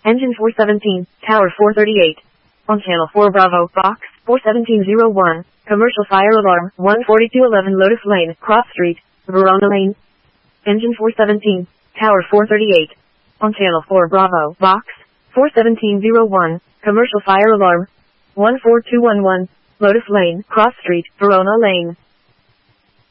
Engine 417, Tower 438. On Channel 4 Bravo, Box 41701, Commercial Fire Alarm, 14211 Lotus Lane, Cross Street, Verona Lane. Engine 417, Tower 438. On Channel 4 Bravo, Box 41701, Commercial Fire Alarm, 14211, Lotus Lane, Cross Street, Verona Lane.